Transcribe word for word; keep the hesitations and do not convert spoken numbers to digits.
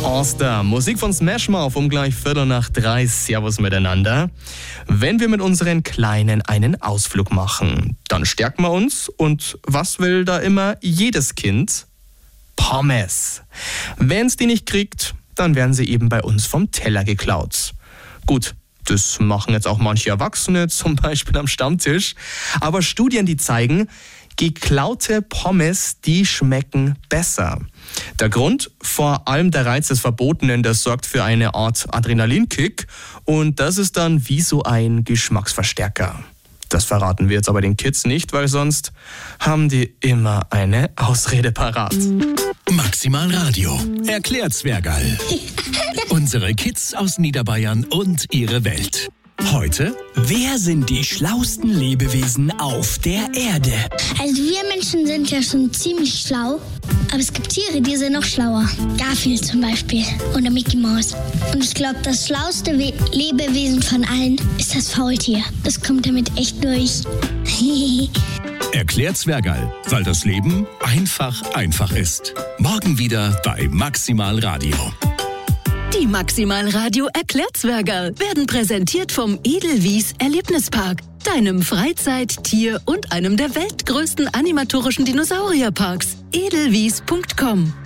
Oster, Musik von Smash Mouth um gleich Viertel nach drei. Servus miteinander. Wenn wir mit unseren Kleinen einen Ausflug machen, dann stärken wir uns. Und was will da immer jedes Kind? Pommes. Wenn es die nicht kriegt, dann werden sie eben bei uns vom Teller geklaut. Gut, das machen jetzt auch manche Erwachsene, zum Beispiel am Stammtisch. Aber Studien, die zeigen, geklaute Pommes, die schmecken besser. Der Grund? Vor allem der Reiz des Verbotenen, das sorgt für eine Art Adrenalinkick und das ist dann wie so ein Geschmacksverstärker. Das verraten wir jetzt aber den Kids nicht, weil sonst haben die immer eine Ausrede parat. Maximal Radio erklärt Zwergerl. Unsere Kids aus Niederbayern und ihre Welt. Heute, wer sind die schlausten Lebewesen auf der Erde? Also wir Menschen sind ja schon ziemlich schlau, aber es gibt Tiere, die sind noch schlauer. Garfield zum Beispiel oder Mickey Mouse. Und ich glaube, das schlauste We- Lebewesen von allen ist das Faultier. Das kommt damit echt durch. erklärt Zwergerl, weil das Leben einfach einfach ist. Morgen wieder bei Maximal Radio. Die Maximal Radio erklärt Zwergerl werden präsentiert vom Edelwies Erlebnispark, deinem Freizeit-, Tier- und einem der weltgrößten animatorischen Dinosaurierparks. edelwies punkt com